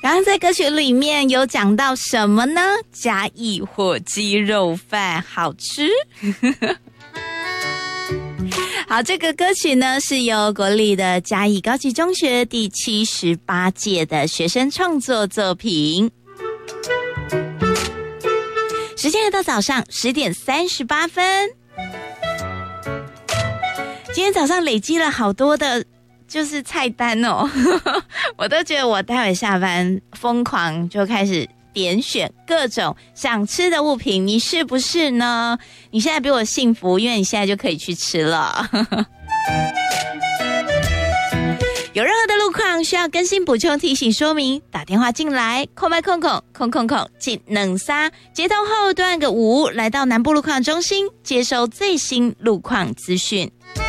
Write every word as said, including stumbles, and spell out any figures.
刚刚在歌曲里面有讲到什么呢？嘉义火鸡肉饭好吃。好，这个歌曲呢是由国立的嘉义高级中学第七十八届的学生创作作品。时间来到早上十点三十八分。今天早上累积了好多的就是菜单哦，我都觉得我待会下班疯狂就开始点选各种想吃的物品，你是不是呢？你现在比我幸福，因为你现在就可以去吃了。有任何的路况需要更新补充提醒说明，打电话进来空白空空空空空进冷沙接通后端个五来到南部路况中心接收最新路况资讯。